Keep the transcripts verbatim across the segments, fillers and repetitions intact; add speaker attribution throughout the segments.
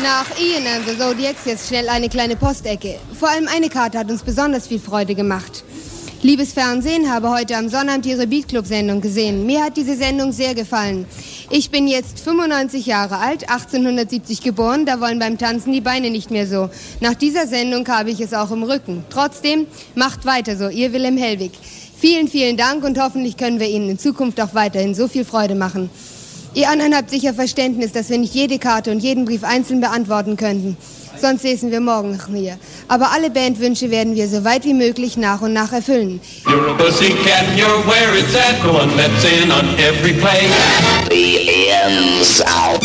Speaker 1: Nach Ian and the Zodiacs jetzt schnell eine kleine Postecke. Vor allem eine Karte hat uns besonders viel Freude gemacht. Liebes Fernsehen, habe heute am Sonnabend Ihre Beat-Club-Sendung gesehen. Mir hat diese Sendung sehr gefallen. Ich bin jetzt fünfundneunzig Jahre alt, achtzehnhundertsiebzig geboren, da wollen beim Tanzen die Beine nicht mehr so. Nach dieser Sendung habe ich es auch im Rücken. Trotzdem, macht weiter so, Ihr Wilhelm Hellwig. Vielen, vielen Dank und hoffentlich können wir Ihnen in Zukunft auch weiterhin so viel Freude machen. Ihr anderen habt sicher Verständnis, dass wir nicht jede Karte und jeden Brief einzeln beantworten könnten. Sonst säßen wir morgen noch hier. Aber alle Bandwünsche werden wir so weit wie möglich nach und nach erfüllen. You're a pussycat, you're where it's at, the one that's in on every play. The ends out.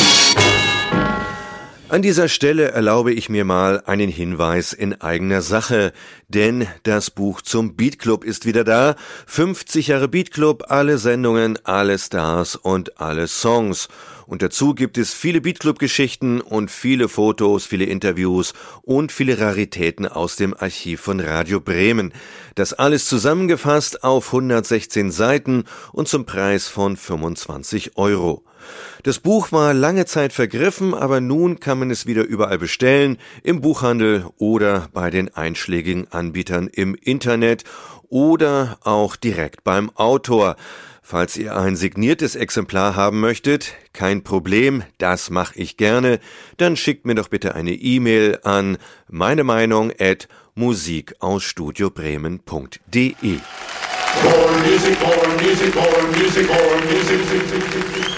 Speaker 2: An dieser Stelle erlaube ich mir mal einen Hinweis in eigener Sache, denn das Buch zum Beat Club ist wieder da. fünfzig Jahre Beat Club, alle Sendungen, alle Stars und alle Songs. Und dazu gibt es viele Beat Club Geschichten und viele Fotos, viele Interviews und viele Raritäten aus dem Archiv von Radio Bremen. Das alles zusammengefasst auf hundertsechzehn Seiten und zum Preis von fünfundzwanzig Euro. Das Buch war lange Zeit vergriffen, aber nun kann man es wieder überall bestellen, im Buchhandel oder bei den einschlägigen Anbietern im Internet oder auch direkt beim Autor. Falls ihr ein signiertes Exemplar haben möchtet, kein Problem, das mache ich gerne, dann schickt mir doch bitte eine E-Mail an meine Meinung at musik aus studio bremen punkt de.
Speaker 3: More music, more music, more music, more music.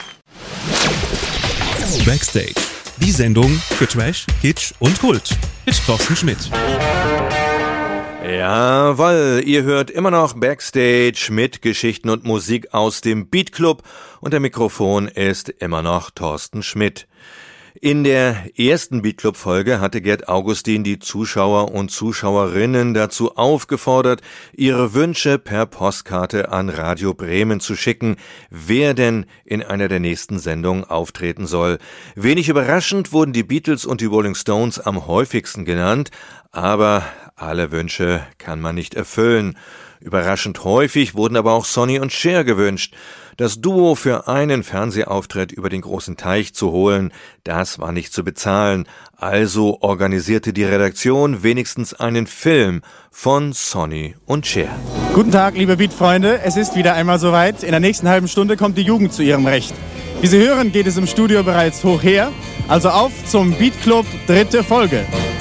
Speaker 4: Backstage. Die Sendung für Trash, Kitsch und Kult. Mit Thorsten Schmidt.
Speaker 2: Jawohl, ihr hört immer noch Backstage mit Geschichten und Musik aus dem Beat Club und der Mikrofon ist immer noch Thorsten Schmidt. In der ersten Beat Club Folge hatte Gerd Augustin die Zuschauer und Zuschauerinnen dazu aufgefordert, ihre Wünsche per Postkarte an Radio Bremen zu schicken, wer denn in einer der nächsten Sendungen auftreten soll. Wenig überraschend wurden die Beatles und die Rolling Stones am häufigsten genannt, aber alle Wünsche kann man nicht erfüllen. Überraschend häufig wurden aber auch Sonny und Cher gewünscht. Das Duo für einen Fernsehauftritt über den großen Teich zu holen, das war nicht zu bezahlen. Also organisierte die Redaktion wenigstens einen Film von Sonny und Cher.
Speaker 5: Guten Tag, liebe Beat-Freunde. Es ist wieder einmal soweit. In der nächsten halben Stunde kommt die Jugend zu ihrem Recht. Wie Sie hören, geht es im Studio bereits hoch her. Also auf zum Beat Club, dritte Folge.